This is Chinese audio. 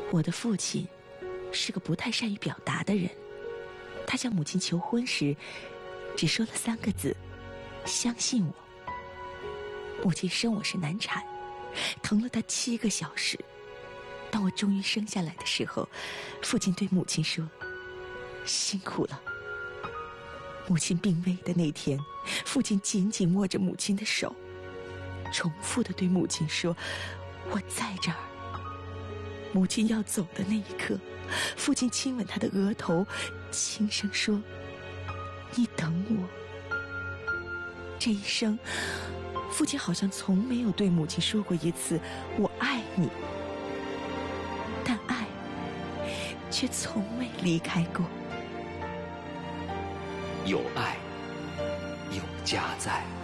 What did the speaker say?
我的父亲是个不太善于表达的人，他向母亲求婚时只说了3个字：相信我。母亲生我是难产，疼了她7个小时。当我终于生下来的时候，父亲对母亲说：辛苦了。母亲病危的那天，父亲紧紧握着母亲的手，重复地对母亲说：我在这儿。母亲要走的那一刻，父亲亲吻她的额头，轻声说：你等我。这一生，父亲好像从没有对母亲说过一次我爱你，但爱却从未离开过。 有爱，有家在。